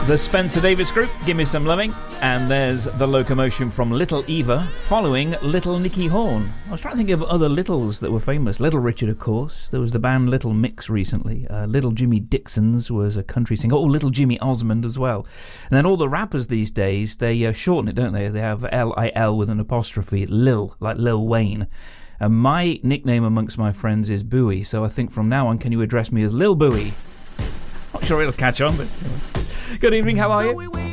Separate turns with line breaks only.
The Spencer Davis Group, Give Me Some Loving, and there's The Locomotion from Little Eva, following Little Nicky Horn. I was trying to think of other Littles that were famous. Little Richard, of course. There was the band Little Mix recently. Little Jimmy Dixon's was a country singer. Oh, Little Jimmy Osmond as well. And then all the rappers these days, they shorten it, don't they? They have L-I-L with an apostrophe, Lil, like Lil Wayne. And my nickname amongst my friends is Bowie, so I think from now on, can you address me as Lil Bowie? Not sure it'll catch on, but... Good evening, how are you?